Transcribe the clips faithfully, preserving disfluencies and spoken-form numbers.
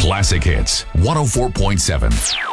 Classic Hits, one oh four point seven.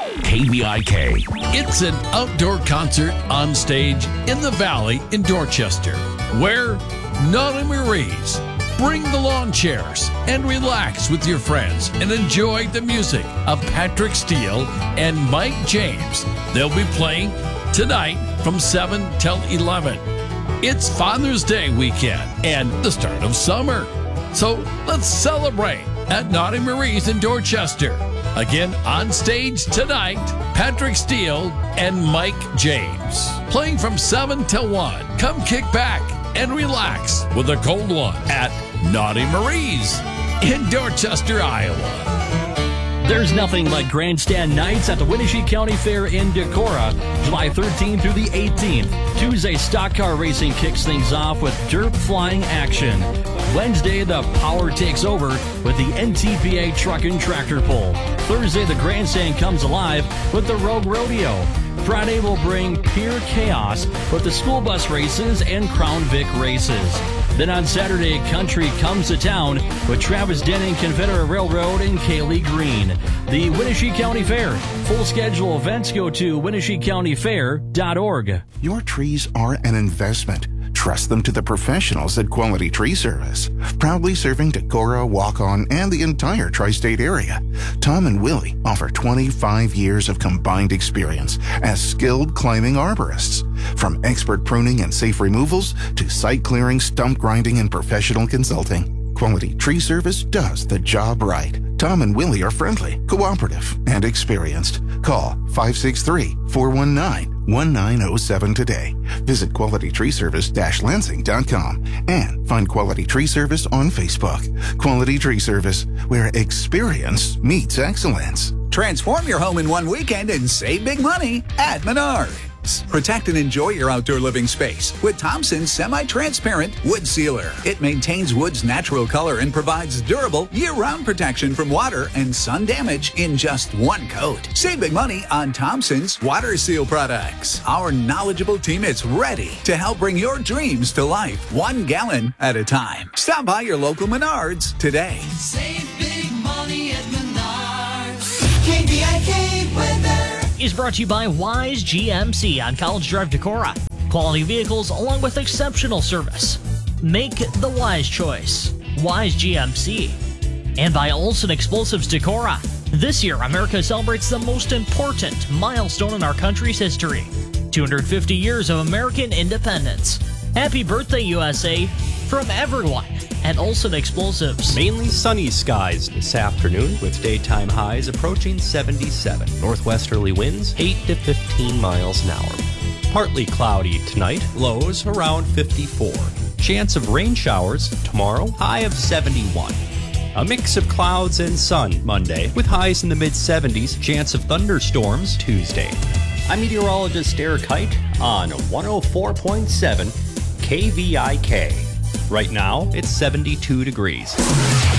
K V I K. It's an outdoor concert on stage in the Valley in Dorchester, where Naughty Marie's bring the lawn chairs and relax with your friends and enjoy the music of Patrick Steele and Mike James. They'll be playing tonight from seven till eleven. It's Father's Day weekend and the start of summer. So let's celebrate at Naughty Marie's in Dorchester. Again, on stage tonight, Patrick Steele and Mike James. Playing from seven till one. Come kick back and relax with a cold one at Naughty Marie's in Dorchester, Iowa. There's nothing like grandstand nights at the Winnebago County Fair in Decorah, July thirteenth through the eighteenth. Tuesday, stock car racing kicks things off with dirt flying action. Wednesday, the power takes over with the N T P A truck and tractor pull. Thursday, the grandstand comes alive with the Rogue Rodeo. Friday will bring pure chaos with the school bus races and Crown Vic races. Then on Saturday, country comes to town with Travis Denning, Confederate Railroad, and Kaylee Green. The Winnebago County Fair. Full schedule events go to winnebago county fair dot org. Your trees are an investment. Trust them to the professionals at Quality Tree Service. Proudly serving Decorah, Waukon, and the entire tri-state area, Tom and Willie offer twenty-five years of combined experience as skilled climbing arborists. From expert pruning and safe removals to site clearing, stump grinding, and professional consulting, Quality Tree Service does the job right. Tom and Willie are friendly, cooperative, and experienced. Call five six three, four one nine, one nine zero seven today. Visit quality tree service dash lansing dot com and find Quality Tree Service on Facebook. Quality Tree Service, where experience meets excellence. Transform your home in one weekend and save big money at Menards. Protect and enjoy your outdoor living space with Thompson's semi-transparent wood sealer. It maintains wood's natural color and provides durable year-round protection from water and sun damage in just one coat. Save big money on Thompson's water seal products. Our knowledgeable team is ready to help bring your dreams to life, one gallon at a time. Stop by your local Menards today. Save big money at Menards. K V I K weather is brought to you by Wise G M C on College Drive, Decorah. Quality vehicles along with exceptional service. Make the wise choice. Wise G M C. And by Olson Explosives, Decorah. This year, America celebrates the most important milestone in our country's history. two hundred fifty years of American independence. Happy birthday, U S A, from everyone at Olson Explosives. Mainly sunny skies this afternoon with daytime highs approaching seventy-seven. Northwesterly winds eight to fifteen miles an hour. Partly cloudy tonight, lows around fifty-four. Chance of rain showers tomorrow, high of seventy-one. A mix of clouds and sun Monday with highs in the mid seventies. Chance of thunderstorms Tuesday. I'm meteorologist Eric Height on one oh four point seven K V I K. Right now, it's seventy-two degrees.